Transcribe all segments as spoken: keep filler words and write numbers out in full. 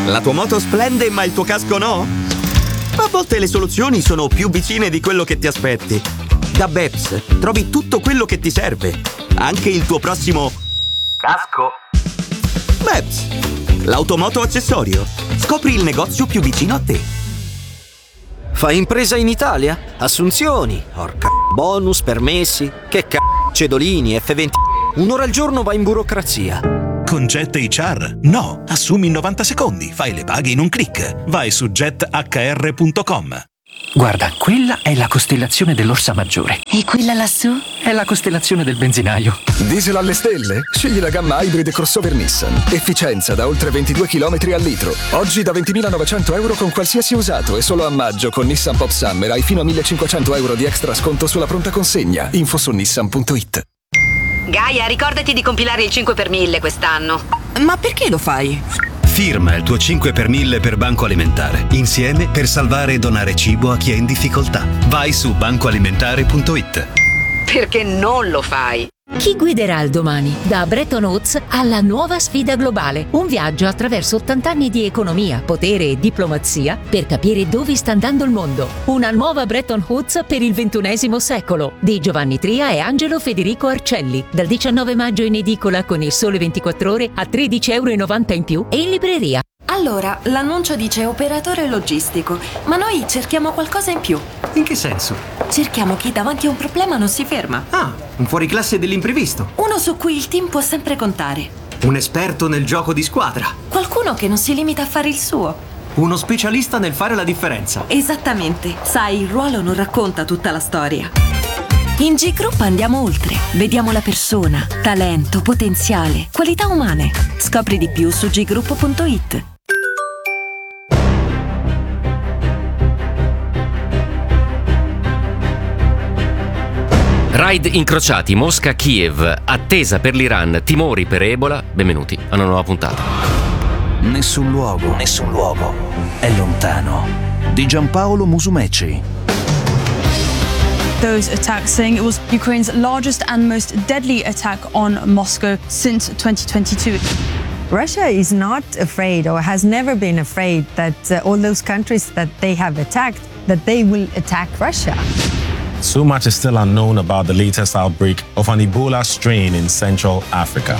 La tua moto splende ma il tuo casco no? A volte le soluzioni sono più vicine di quello che ti aspetti. Da Beps trovi tutto quello che ti serve, anche il tuo prossimo casco. Beps, l'automoto accessorio. Scopri il negozio più vicino a te. Fai impresa in Italia? Assunzioni, orca bonus, permessi, che c***o, cedolini, effe venti. Un'ora al giorno vai in burocrazia. Con Jet acca erre no, assumi in novanta secondi, fai le paghe in un click. Vai su jet acca erre punto com. Guarda, quella è la costellazione dell'Orsa Maggiore. E quella lassù? È la costellazione del benzinaio. Diesel alle stelle? Scegli la gamma Hybrid crossover Nissan. Efficienza da oltre ventidue chilometri al litro. Oggi da ventimilanovecento euro con qualsiasi usato e solo a maggio con Nissan Pop Summer hai fino a millecinquecento euro di extra sconto sulla pronta consegna. Info su nissan punto it. Gaia, ricordati di compilare il cinque per mille quest'anno. Ma perché lo fai? Firma il tuo cinque per mille per Banco Alimentare. Insieme per salvare e donare cibo a chi è in difficoltà. Vai su banco alimentare punto it. Perché non lo fai? Chi guiderà il domani? Da Bretton Woods alla nuova sfida globale. Un viaggio attraverso ottanta anni di economia, potere e diplomazia per capire dove sta andando il mondo. Una nuova Bretton Woods per il ventunesimo secolo di Giovanni Tria e Angelo Federico Arcelli. Dal diciannove maggio in edicola con Il Sole ventiquattro Ore a tredici e novanta euro in più e in libreria. Allora, l'annuncio dice operatore logistico, ma noi cerchiamo qualcosa in più. In che senso? Cerchiamo chi davanti a un problema non si ferma. Ah, un fuoriclasse dell'imprevisto. Uno su cui il team può sempre contare. Un esperto nel gioco di squadra. Qualcuno che non si limita a fare il suo. Uno specialista nel fare la differenza. Esattamente. Sai, il ruolo non racconta tutta la storia. In G Group andiamo oltre. Vediamo la persona, talento, potenziale, qualità umane. Scopri di più su g group punto it. Raid incrociati, Mosca-Kiev, attesa per l'Iran, timori per Ebola. Benvenuti a una nuova puntata. Nessun luogo, nessun luogo è lontano. Di Giampaolo Musumeci. Those attacks saying it was Ukraine's largest and most deadly attack on Moscow since twenty twenty-two. Russia is not afraid or has never been afraid that uh, all those countries that they have attacked, that they will attack Russia. So much is still unknown about the latest outbreak of an Ebola strain in Central Africa.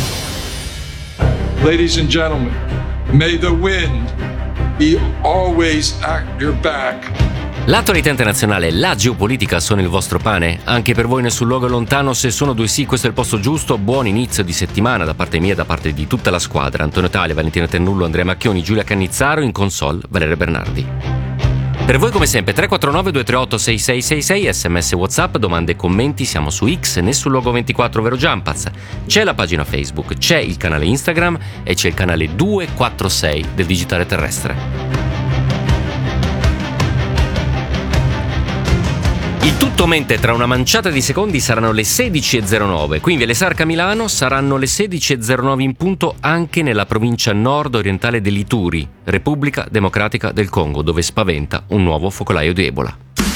Ladies and gentlemen, may the wind be always at your back. L'attualità internazionale e la geopolitica sono il vostro pane? Anche per voi Nessun luogo è lontano? Se sono due sì, questo è il posto giusto. Buon inizio di settimana da parte mia e da parte di tutta la squadra. Antonio Tale, Valentina Ternullo, Andrea Macchioni, Giulia Cannizzaro, in console Valeria Bernardi. Per voi come sempre tre quattro nove due tre otto sei sei sei sei, sms WhatsApp, domande e commenti, siamo su X, Nessun luogo ventiquattro, ovvero Jumpaz. C'è la pagina Facebook, c'è il canale Instagram e c'è il canale duecentoquarantasei del Digitale Terrestre. Il tutto mentre tra una manciata di secondi saranno le sedici e zero nove, qui in Viale Sarca Milano saranno le sedici e zero nove in punto anche nella provincia nord-orientale dell'Ituri, Repubblica Democratica del Congo, dove spaventa un nuovo focolaio di Ebola.